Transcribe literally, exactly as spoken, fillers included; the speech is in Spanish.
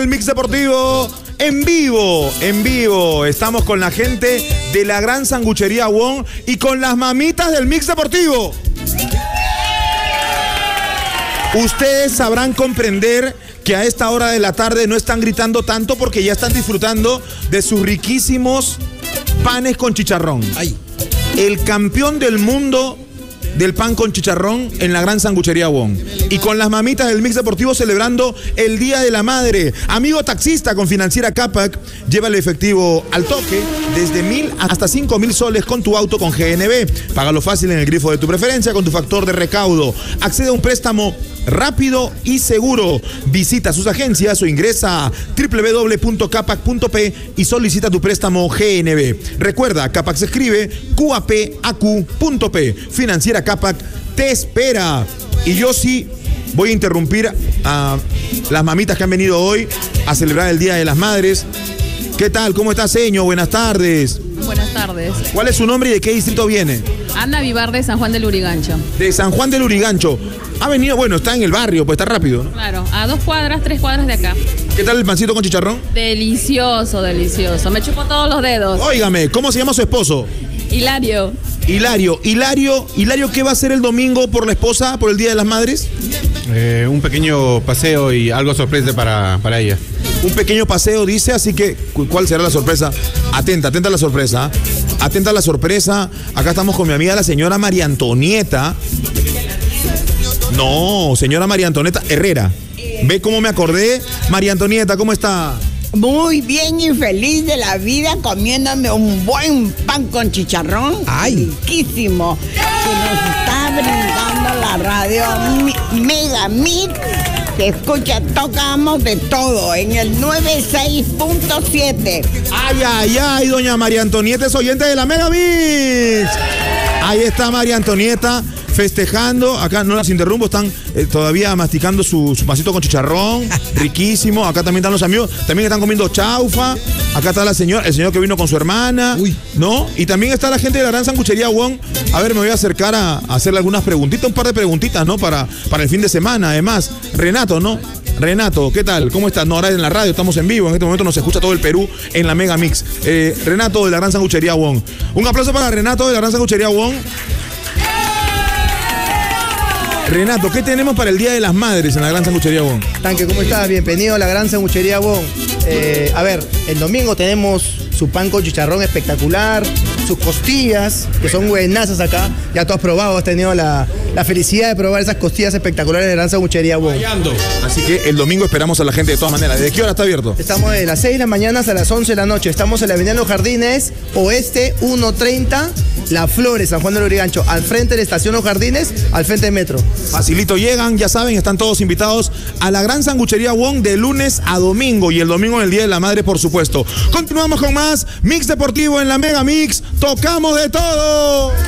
el Mix Deportivo. En vivo, en vivo. Estamos con la gente de la Gran Sanguchería Wong y con las mamitas del Mix Deportivo. Ustedes sabrán comprender que a esta hora de la tarde no están gritando tanto porque ya están disfrutando de sus riquísimos panes con chicharrón. Ay. El campeón del mundo del pan con chicharrón en la Gran Sanguchería Wong. Y con las mamitas del Mix Deportivo celebrando el Día de la Madre. Amigo taxista con Financiera Capac, lleva el efectivo al toque desde mil hasta cinco mil soles con tu auto con G N B. Págalo fácil en el grifo de tu preferencia con tu factor de recaudo. Accede a un préstamo rápido y seguro. Visita sus agencias o ingresa a doble u doble u doble u punto capac punto pe y solicita tu préstamo G N B. Recuerda, Capac se escribe Q A P A Q punto pe. Financiera Capac te espera. Y yo sí voy a interrumpir a las mamitas que han venido hoy a celebrar el Día de las Madres. ¿Qué tal? ¿Cómo está, señor? Buenas tardes. Buenas tardes. ¿Cuál es su nombre y de qué distrito viene? Ana Vivar de San Juan del Lurigancho. De San Juan del Lurigancho. Ha venido, bueno, está en el barrio, pues está rápido, ¿no? Claro, a dos cuadras, tres cuadras de acá. ¿Qué tal el pancito con chicharrón? Delicioso, delicioso. Me chupo todos los dedos. Óigame, ¿cómo se llama su esposo? Hilario. Hilario, Hilario, Hilario, ¿qué va a hacer el domingo por la esposa, por el Día de las Madres? Eh, un pequeño paseo y algo sorpresa para, para ella. Un pequeño paseo, dice, así que, ¿cuál será la sorpresa? Atenta, atenta a la sorpresa. Atenta a la sorpresa. Acá estamos con mi amiga, la señora María Antonieta. No, señora María Antonieta Herrera. ¿Ve cómo me acordé? María Antonieta, ¿cómo está? Muy bien y feliz de la vida comiéndome un buen pan con chicharrón. ¡Ay! Riquísimo. Que nos está brindando la radio Mega Mix. Que escucha, tocamos de todo en el noventa y seis punto siete. ¡Ay, ay, ay! Doña María Antonieta es oyente de la Mega Mix. Ahí está María Antonieta festejando. Acá no las interrumpo, están eh, todavía masticando su, su pancito con chicharrón. Riquísimo. Acá también están los amigos. También están comiendo chaufa. Acá está la señora, el señor que vino con su hermana. Uy. ¿No? Y también está la gente de la Gran Sanguchería Wong. A ver, me voy a acercar a, a hacerle algunas preguntitas, un par de preguntitas, ¿no? Para, para el fin de semana, además. Renato, ¿no? Renato, ¿qué tal? ¿Cómo estás? No, ahora en la radio, estamos en vivo. En este momento nos escucha todo el Perú en la Mega Mix. Eh, Renato de la Gran Sanguchería Wong. Un aplauso para Renato de la Gran Sanguchería Wong. Renato, ¿qué tenemos para el Día de las Madres en la Gran Sanguchería Wong? Tanque, ¿cómo estás? Bienvenido a la Gran Sanguchería Wong. Eh, a ver, el domingo tenemos su pan con chicharrón espectacular, sus costillas, que son buenazas acá. Ya tú has probado, has tenido la, la felicidad de probar esas costillas espectaculares de la Gran Sanguchería Wong. Así que el domingo esperamos a la gente de todas maneras. ¿Desde qué hora está abierto? Estamos de las seis de la mañana hasta las once de la noche. Estamos en la Avenida Los Jardines, Oeste ciento treinta, La Flores, San Juan del Lurigancho, al frente de la Estación Los Jardines, al frente del metro. Facilito llegan, ya saben, están todos invitados a la Gran Sanguchería Wong de lunes a domingo y el domingo en el Día de la Madre, por supuesto. Continuamos con más Mix Deportivo en la Mega Mix. Tocamos de todo.